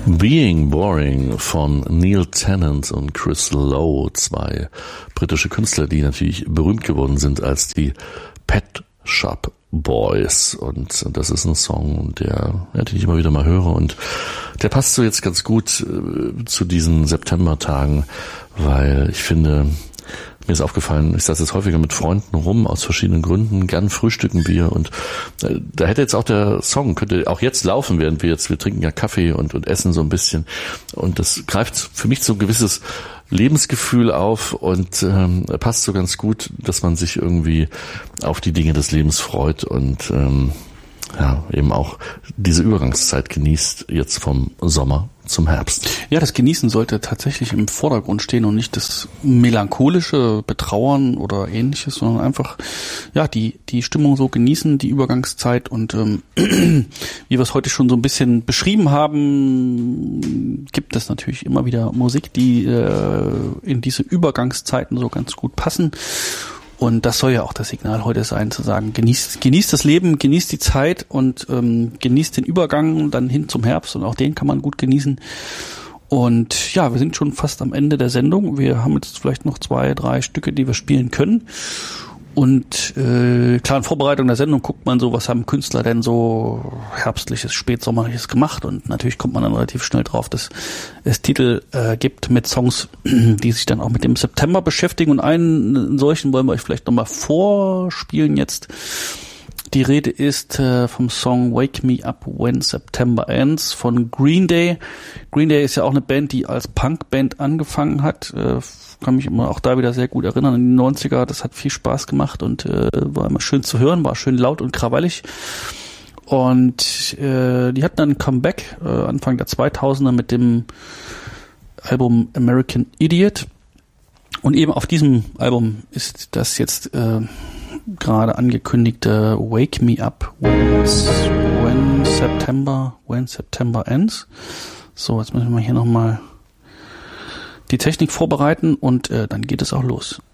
Being Boring von Neil Tennant und Chris Lowe, zwei britische Künstler, die natürlich berühmt geworden sind als die Pet Shop Boys, und das ist ein Song, den ich immer wieder mal höre, und der passt so jetzt ganz gut zu diesen Septembertagen, weil ich finde, mir ist aufgefallen, ich saß jetzt häufiger mit Freunden rum, aus verschiedenen Gründen, gern frühstücken wir, und da hätte jetzt auch der Song, könnte auch jetzt laufen, während wir trinken ja Kaffee und essen so ein bisschen, und das greift für mich so ein gewisses Lebensgefühl auf und passt so ganz gut, dass man sich irgendwie auf die Dinge des Lebens freut und eben auch diese Übergangszeit genießt, jetzt vom Sommer zum Herbst. Ja, das Genießen sollte tatsächlich im Vordergrund stehen und nicht das melancholische Betrauern oder Ähnliches, sondern einfach die Stimmung so genießen, die Übergangszeit, und wie wir es heute schon so ein bisschen beschrieben haben, gibt es natürlich immer wieder Musik, die in diese Übergangszeiten so ganz gut passen. Und das soll ja auch das Signal heute sein, zu sagen, genießt das Leben, genießt die Zeit und genießt den Übergang dann hin zum Herbst, und auch den kann man gut genießen. Und ja, wir sind schon fast am Ende der Sendung. Wir haben jetzt vielleicht noch 2, 3 Stücke, die wir spielen können. Und klar, in Vorbereitung der Sendung guckt man so, was haben Künstler denn so herbstliches, spätsommerliches gemacht, und natürlich kommt man dann relativ schnell drauf, dass es Titel gibt mit Songs, die sich dann auch mit dem September beschäftigen, und einen solchen wollen wir euch vielleicht nochmal vorspielen jetzt. Die Rede ist vom Song Wake Me Up When September Ends von Green Day. Green Day ist ja auch eine Band, die als Punkband angefangen hat. Kann mich immer auch da wieder sehr gut erinnern an die 90er. Das hat viel Spaß gemacht und war immer schön zu hören, war schön laut und krawallig. Und die hatten dann ein Comeback Anfang der 2000er mit dem Album American Idiot. Und eben auf diesem Album ist das jetzt gerade angekündigte Wake Me Up When September Ends. So, jetzt müssen wir hier nochmal die Technik vorbereiten, und dann geht es auch los.